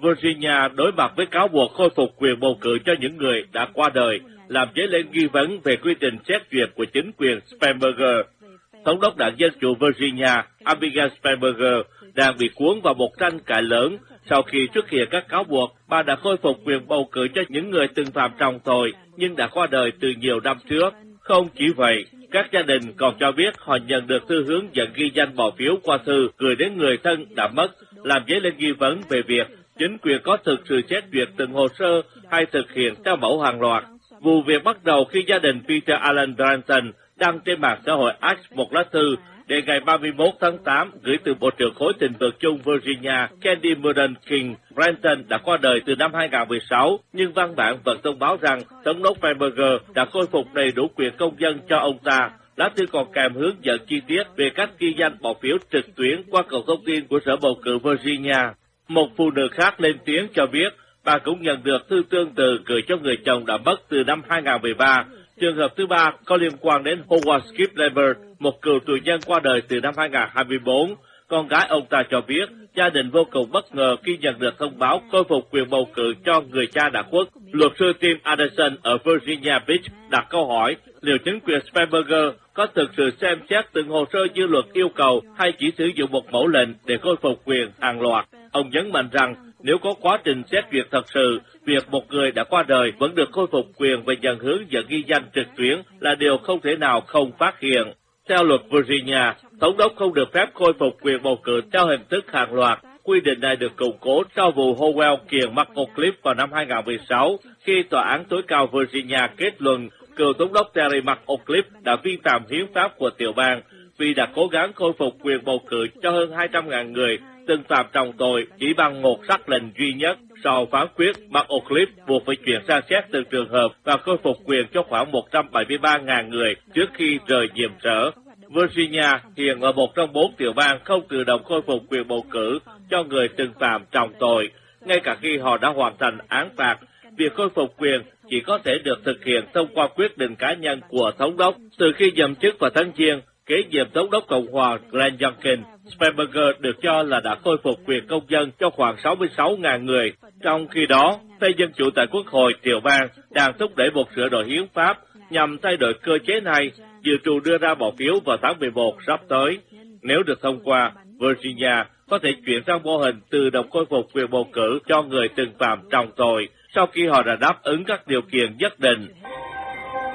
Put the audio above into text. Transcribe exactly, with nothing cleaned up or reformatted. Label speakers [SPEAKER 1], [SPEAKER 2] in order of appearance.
[SPEAKER 1] Virginia đối mặt với cáo buộc khôi phục quyền bầu cử cho những người đã qua đời, làm dấy lên nghi vấn về quy trình xét duyệt của chính quyền Spanberger. Thống đốc đảng Dân chủ Virginia, Abigail Spanberger, đang bị cuốn vào một tranh cãi lớn sau khi xuất hiện các cáo buộc bà đã khôi phục quyền bầu cử cho những người từng phạm trọng tội nhưng đã qua đời từ nhiều năm trước. Không chỉ vậy, các gia đình còn cho biết họ nhận được thư hướng dẫn ghi danh bỏ phiếu qua thư gửi đến người thân đã mất, làm dấy lên nghi vấn về việc chính quyền có thực sự xét duyệt từng hồ sơ hay thực hiện theo mẫu hàng loạt. Vụ việc bắt đầu khi gia đình Peter Allen Branson đăng trên mạng xã hội X một lá thư để ngày ba mươi mốt tháng tám gửi từ Bộ trưởng khối thịnh vượng chung Virginia Candy Murden King. Branson đã qua đời từ năm hai nghìn không trăm mười sáu, nhưng văn bản vẫn thông báo rằng Thống đốc Spanberger đã khôi phục đầy đủ quyền công dân cho ông ta. Lá thư còn kèm hướng dẫn chi tiết về cách ghi danh bỏ phiếu trực tuyến qua cổng thông tin của Sở Bầu cử Virginia. Một phụ nữ khác lên tiếng cho biết bà cũng nhận được thư tương tự gửi cho người chồng đã mất từ năm hai nghìn không trăm mười ba. Trường hợp thứ ba có liên quan đến Howard Skip Lambert, một cựu tù nhân qua đời từ năm hai nghìn không trăm hai mươi tư. Con gái ông ta cho biết gia đình vô cùng bất ngờ khi nhận được thông báo khôi phục quyền bầu cử cho người cha đã khuất. Luật sư Tim Anderson ở Virginia Beach đặt câu hỏi liệu chính quyền Spanberger có thực sự xem xét từng hồ sơ như luật yêu cầu hay chỉ sử dụng một mẫu lệnh để khôi phục quyền hàng loạt. Ông nhấn mạnh rằng nếu có quá trình xét duyệt thật sự, việc một người đã qua đời vẫn được khôi phục quyền và nhận hướng dẫn ghi danh trực tuyến là điều không thể nào không phát hiện. Theo luật Virginia, Thống đốc không được phép khôi phục quyền bầu cử theo hình thức hàng loạt. Quy định này được củng cố sau vụ Howell kiện McAuliffe vào năm hai nghìn không trăm mười sáu, khi Tòa án tối cao Virginia kết luận cựu Thống đốc Terry McAuliffe đã vi phạm hiến pháp của tiểu bang vì đã cố gắng khôi phục quyền bầu cử cho hơn hai trăm nghìn người từng phạm trọng tội chỉ bằng một sắc lệnh duy nhất. Sau phán quyết, McAuliffe buộc phải chuyển sang xét từng trường hợp và khôi phục quyền cho khoảng một trăm bảy mươi ba nghìn người trước khi rời nhiệm sở. Virginia hiện là một trong bốn tiểu bang không tự động khôi phục quyền bầu cử cho người từng phạm trọng tội, ngay cả khi họ đã hoàn thành án phạt. Việc khôi phục quyền chỉ có thể được thực hiện thông qua quyết định cá nhân của thống đốc. Từ khi nhậm chức vào tháng Giêng, kế nhiệm thống đốc Cộng hòa Glenn Youngkin, Spanberger được cho là đã khôi phục quyền công dân cho khoảng sáu mươi sáu nghìn người. Trong khi đó, phe Dân chủ tại Quốc hội tiểu bang đang thúc đẩy một sửa đổi hiến pháp nhằm thay đổi cơ chế này, dự trù đưa ra bỏ phiếu vào tháng mười một sắp tới. Nếu được thông qua, Virginia có thể chuyển sang mô hình tự động khôi phục quyền bầu cử cho người từng phạm trọng tội sau khi họ đã đáp ứng các điều kiện nhất định.